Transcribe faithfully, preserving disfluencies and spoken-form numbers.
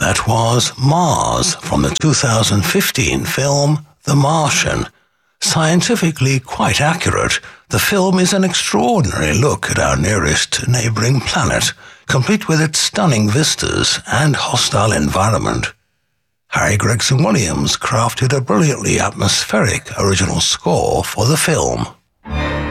That was Mars from the two thousand fifteen film The Martian. Scientifically quite accurate, the film is an extraordinary look at our nearest neighbouring planet, complete with its stunning vistas and hostile environment. Harry Gregson Williams crafted a brilliantly atmospheric original score for the film.